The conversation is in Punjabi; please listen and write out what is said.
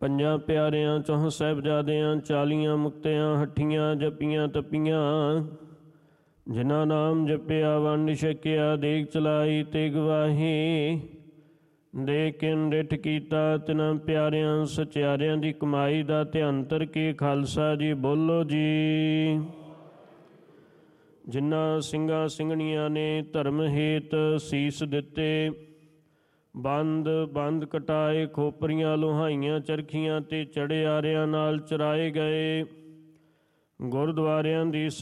ਪੰਜਾਂ ਪਿਆਰਿਆਂ, ਚੌਹਾਂ ਸਾਹਿਬਜ਼ਾਦਿਆਂ, 40 ਮੁਕਤਿਆਂ, ਹੱਠੀਆਂ ਜਪੀਆਂ ਤਪੀਆਂ, ਜਿਨ੍ਹਾਂ ਨਾਮ ਜਪਿਆ ਵੰਡ ਛਕਿਆ, ਦੇਗ ਚਲਾਈ ਤੇ ਗਵਾਹੀ, ਦੇ ਕਿਨ ਡਿਠ ਕੀਤਾ ਤਿਨਾਂ ਪਿਆਰਿਆਂ ਸਚਿਆਰਿਆਂ ਦੀ ਕਮਾਈ ਦਾ ਧਿਆਨਤਰ ਕੀ ਖਾਲਸਾ ਜੀ ਬੋਲੋ ਜੀ। ਜਿਨ੍ਹਾਂ ਸਿੰਘਾਂ ਸਿੰਘਣੀਆਂ ਨੇ ਧਰਮ ਹੇਤ ਸੀਸ ਦਿੱਤੇ, ਬੰਦ ਕਟਾਏ, ਖੋਪਰੀਆਂ ਲੋਹਾਈਆਂ ਚਰਖੀਆਂ ਤੇ ਚੜਿਆਰਿਆਂ ਨਾਲ ਚਰਾਏ ਗਏ, ਗੁਰਦੁਆਰਿਆਂ ਦੀ